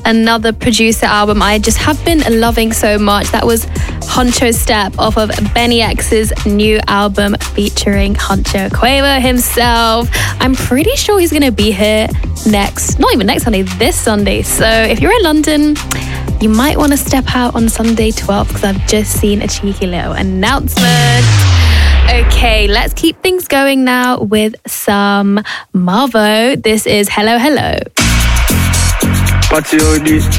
another producer album I just have been loving so much. That was Huncho Step off of Benny X's new album featuring Huncho Quavo himself. I'm pretty sure he's going to be here not even next Sunday, this Sunday. So if you're in London, you might want to step out on Sunday 12th because I've just seen a cheeky little announcement. Okay, let's keep things going now with some Marvo. This is Hello Hello. Party all this.